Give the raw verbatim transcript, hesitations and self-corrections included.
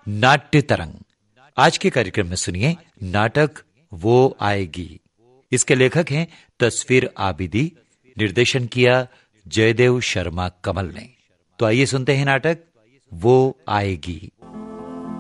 नाट्य तरंग। आज के कार्यक्रम में सुनिए नाटक वो आएगी। इसके लेखक हैं तस्वीर आबिदी, निर्देशन किया जयदेव शर्मा कमल ने। तो आइए सुनते हैं नाटक वो आएगी।